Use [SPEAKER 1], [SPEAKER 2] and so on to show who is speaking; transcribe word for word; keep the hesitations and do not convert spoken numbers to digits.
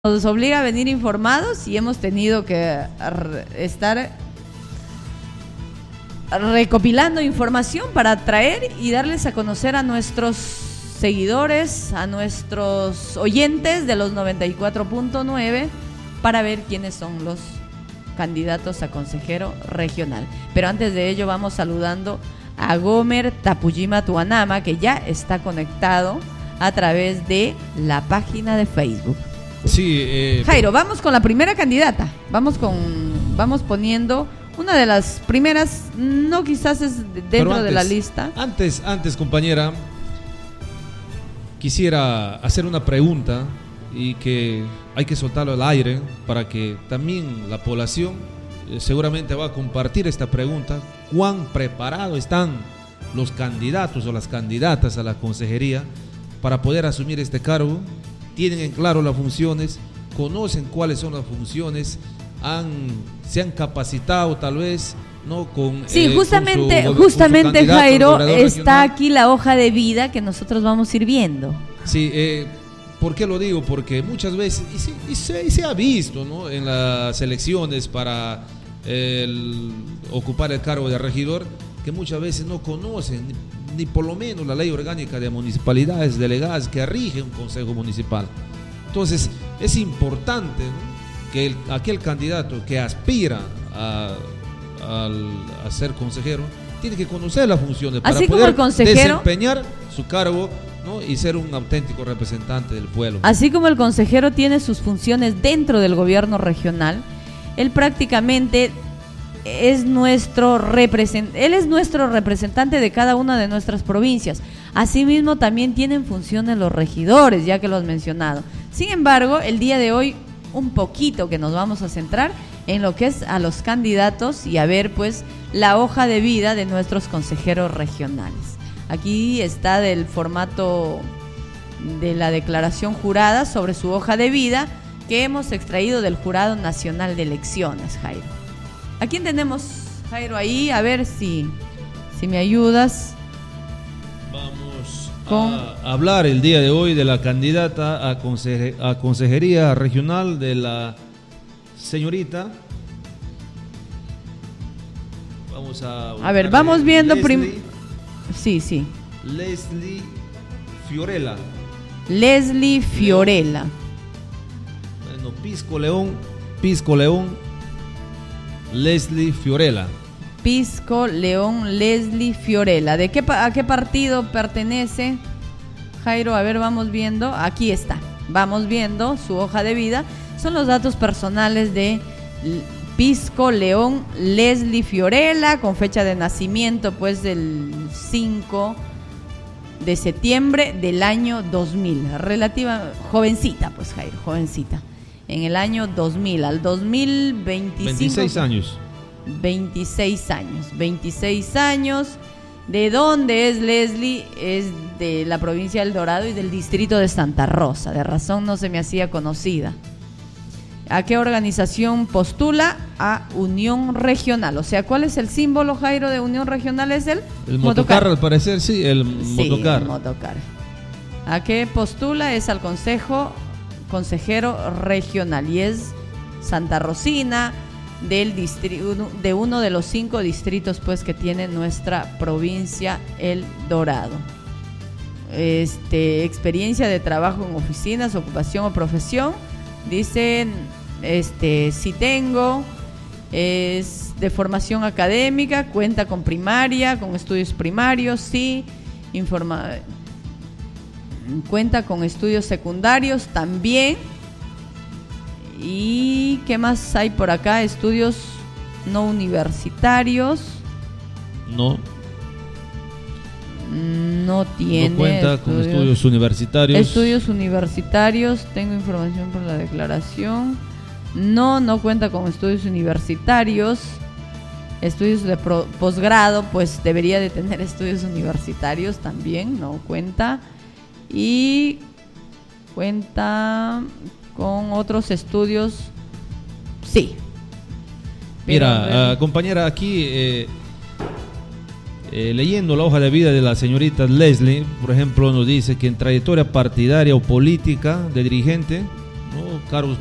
[SPEAKER 1] Nos obliga a venir informados y hemos tenido que estar recopilando información para traer y darles a conocer a nuestros seguidores, a nuestros oyentes de los noventa y cuatro punto nueve para ver quiénes son los candidatos a consejero regional. Pero antes de ello vamos saludando a Gomer Tapujima Tuanama, que ya está conectado a través de la página de Facebook.
[SPEAKER 2] Sí, eh,
[SPEAKER 1] Jairo, vamos con la primera candidata. Vamos con, vamos poniendo una de las primeras, no quizás es dentro antes, de la lista.
[SPEAKER 2] Antes, antes, compañera, quisiera hacer una pregunta y que hay que soltarlo al aire para que también la población eh, seguramente va a compartir esta pregunta. ¿Cuán preparados están los candidatos o las candidatas a la consejería para poder asumir este cargo? ¿Tienen en claro las funciones? ¿Conocen cuáles son las funciones? Han, ¿Se han capacitado tal vez? ¿No? Con,
[SPEAKER 1] sí,
[SPEAKER 2] eh,
[SPEAKER 1] justamente,
[SPEAKER 2] con su,
[SPEAKER 1] justamente
[SPEAKER 2] con su
[SPEAKER 1] Jairo, está
[SPEAKER 2] regional.
[SPEAKER 1] Aquí la hoja de vida que nosotros vamos a ir viendo.
[SPEAKER 2] Sí, eh, ¿por qué lo digo? Porque muchas veces, y se, y se, y se ha visto, ¿no?, en las elecciones para el, ocupar el cargo de regidor, que muchas veces no conocen ni, ni por lo menos la ley orgánica de municipalidades delegadas que rige un consejo municipal. Entonces es importante, ¿no?, que el, aquel candidato que aspira a, a, a ser consejero tiene que conocer las funciones para
[SPEAKER 1] Así
[SPEAKER 2] poder
[SPEAKER 1] como el consejero,
[SPEAKER 2] desempeñar su cargo, ¿no?, y ser un auténtico representante del pueblo.
[SPEAKER 1] Así como el consejero tiene sus funciones dentro del gobierno regional, él prácticamente es nuestro represent- él es nuestro representante de cada una de nuestras provincias. Asimismo también tienen funciones los regidores, ya que lo has mencionado. Sin embargo, el día de hoy un poquito que nos vamos a centrar en lo que es a los candidatos y a ver pues la hoja de vida de nuestros consejeros regionales. Aquí está del formato de la declaración jurada sobre su hoja de vida que hemos extraído del Jurado Nacional de Elecciones, Jairo. ¿A quién tenemos, Jairo, ahí? A ver si, si me ayudas.
[SPEAKER 2] Vamos
[SPEAKER 1] con...
[SPEAKER 2] a hablar el día de hoy de la candidata a, conseje, a consejería regional de la señorita. Vamos a...
[SPEAKER 1] A ver, vamos viendo...
[SPEAKER 2] Leslie,
[SPEAKER 1] prim... Sí, sí.
[SPEAKER 2] Leslie Fiorella.
[SPEAKER 1] Leslie Fiorella.
[SPEAKER 2] Bueno, Pisco León, Pisco León. Leslie Fiorella.
[SPEAKER 1] Pisco León, Leslie Fiorella. ¿De qué, a qué partido pertenece, Jairo? A ver, vamos viendo. Aquí está. Vamos viendo su hoja de vida. Son los datos personales de Pisco León, Leslie Fiorella, con fecha de nacimiento, pues, del cinco de septiembre del año dos mil. Relativa, jovencita, pues, Jairo, jovencita. En el año dos mil, al dos mil veinticinco.
[SPEAKER 2] veintiséis años.
[SPEAKER 1] veintiséis años. veintiséis años. ¿De dónde es Leslie? Es de la provincia del Dorado y del distrito de Santa Rosa. De razón no se me hacía conocida. ¿A qué organización postula? A Unión Regional. O sea, ¿cuál es el símbolo, Jairo, de Unión Regional? ¿Es el?
[SPEAKER 2] El motocar, al parecer, sí, el
[SPEAKER 1] sí,
[SPEAKER 2] motocar.
[SPEAKER 1] el motocar. ¿A qué postula? Es al Consejo Consejero Regional y es Santa Rosina del distrito, de uno de los cinco distritos pues que tiene nuestra provincia El Dorado. Este, experiencia de trabajo en oficinas, ocupación o profesión, dicen, este, si tengo, es de formación académica, cuenta con primaria, con estudios primarios, sí, informa cuenta con estudios secundarios también. ¿Y qué más hay por acá? Estudios no universitarios.
[SPEAKER 2] No.
[SPEAKER 1] No tiene.
[SPEAKER 2] No cuenta estudios, con estudios universitarios.
[SPEAKER 1] Estudios universitarios, tengo información por la declaración. No, no cuenta con estudios universitarios. Estudios de pro, posgrado, pues debería de tener estudios universitarios también, no cuenta. Y cuenta con otros estudios, sí.
[SPEAKER 2] Mira, uh, compañera, aquí eh, eh, leyendo la hoja de vida de la señorita Leslie, por ejemplo, nos dice que en trayectoria partidaria o política de dirigente, ¿no?, cargos